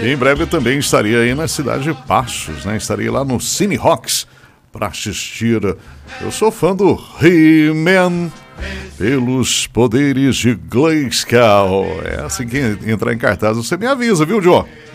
Em breve eu também estaria aí na cidade de Passos, né? Estaria lá no Cine Rocks para assistir. Eu sou fã do He-Man pelos poderes de Grayskull. É assim que entrar em cartaz, você me avisa, viu, Joe?